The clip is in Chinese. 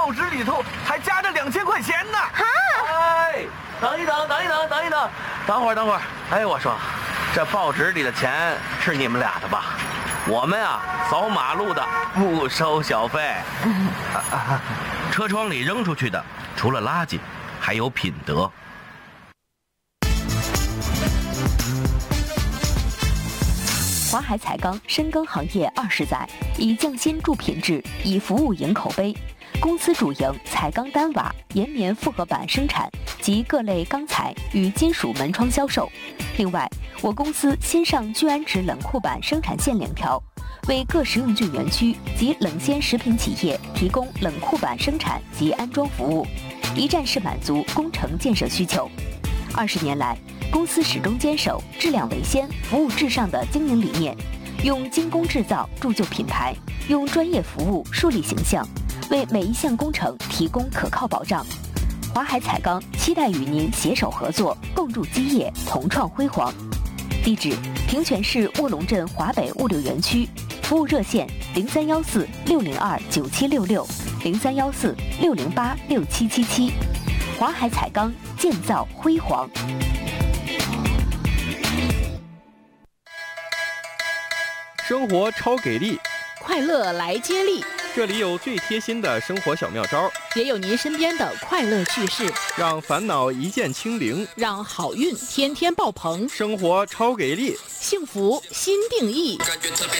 报纸里头还夹着2000块钱呢。 啊！ 哎，等一等，等会儿。哎，我说，这报纸里的钱是你们俩的吧？我们啊，扫马路的不收小费。车窗里扔出去的，除了垃圾，还有品德。 华海彩钢深耕行业20载，以匠心铸品质，以服务赢口碑。公司主营彩钢单瓦、岩棉复合板生产及各类钢材与金属门窗销售。另外，我公司新上聚氨酯冷库板生产线2条，为各食用菌园区及冷鲜食品企业提供冷库板生产及安装服务，一站式满足工程建设需求。20年来，公司始终坚守质量为先、服务至上的经营理念，用精工制造铸就品牌，用专业服务树立形象，为每一项工程提供可靠保障。华海彩钢期待与您携手合作，共筑基业，同创辉煌。地址：平泉市卧龙镇华北物流园区，服务热线0314-602-9766，0314-608-6777。华海彩钢，建造辉煌。 生活超给力， 快乐来接力。 这里有最贴心的生活小妙招， 也有您身边的快乐趣事， 让烦恼一键清零， 让好运天天爆棚。 生活超给力， 幸福新定义。